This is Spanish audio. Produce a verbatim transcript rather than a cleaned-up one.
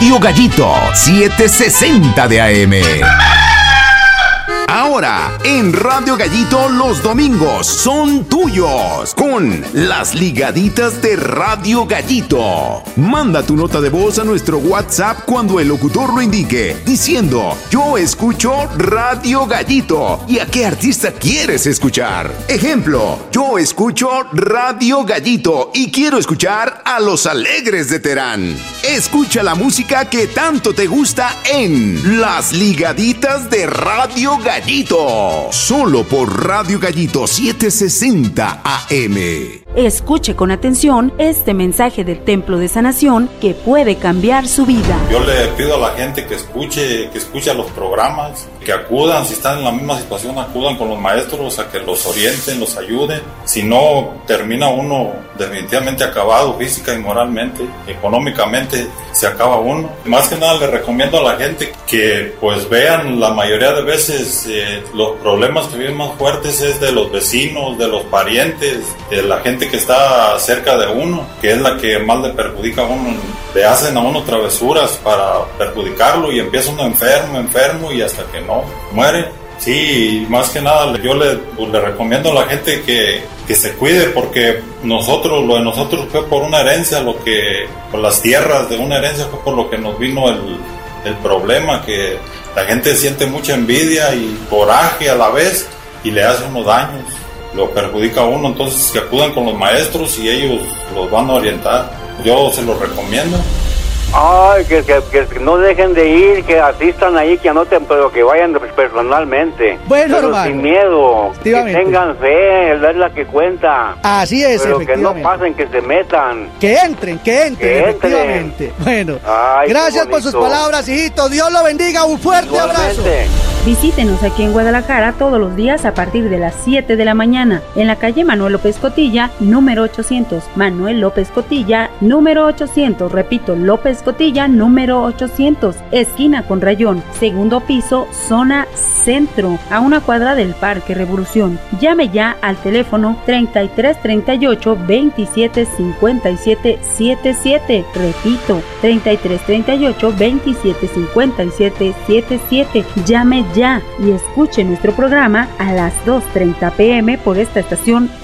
Radio Gallito setecientos sesenta de A M. Ahora, en Radio Gallito los domingos son tuyos con las ligaditas de Radio Gallito. Manda tu nota de voz a nuestro WhatsApp cuando el locutor lo indique, diciendo: yo escucho Radio Gallito y a qué artista quieres escuchar. Ejemplo: yo escucho Radio Gallito y quiero escuchar a Los Alegres de Terán. Escucha la música que tanto te gusta en Las Ligaditas de Radio Gallito, solo por Radio Gallito setecientos sesenta A M. Escuche con atención este mensaje del Templo de Sanación que puede cambiar su vida. Yo le pido a la gente que escuche, que escuche los programas, que acudan, si están en la misma situación, acudan con los maestros a que los orienten, los ayuden. Si no, termina uno definitivamente acabado física y moralmente, económicamente se acaba uno. Más que nada le recomiendo a la gente que pues vean, la mayoría de veces eh, los problemas que viven más fuertes es de los vecinos, de los parientes, de la gente que está cerca de uno, que es la que más le perjudica a uno. Le hacen a uno travesuras para perjudicarlo y empieza uno enfermo, enfermo y hasta que no muere. Sí, más que nada yo le, pues, le recomiendo a la gente que, que se cuide, porque nosotros, lo de nosotros fue por una herencia, lo que, por las tierras de una herencia fue por lo que nos vino el, el problema, que la gente siente mucha envidia y coraje a la vez y le hace unos daños, lo perjudica a uno. Entonces que acudan con los maestros y ellos los van a orientar. Yo se los recomiendo. Ay, que, que, que no dejen de ir, que asistan ahí, que anoten, pero que vayan personalmente. Bueno, pero hermano, sin miedo, que tengan fe, es la que cuenta. Así es, pero que no pasen, que se metan. Que entren, que entren, que efectivamente. Entren. Bueno, ay, gracias por sus palabras, hijito. Dios lo bendiga, un fuerte Igualmente. abrazo. Visítenos aquí en Guadalajara todos los días a partir de las siete de la mañana, en la calle Manuel López Cotilla, número ochocientos. Manuel López Cotilla, número ochocientos. Repito, López Cotilla, número ochocientos. Esquina con Rayón, segundo piso, zona centro, a una cuadra del Parque Revolución. Llame ya al teléfono treinta y tres treinta y ocho veintisiete cincuenta y siete setenta y siete. Repito, treinta y tres treinta y ocho veintisiete cincuenta y siete setenta y siete. Llame ya y escuche nuestro programa a las dos treinta p m por esta estación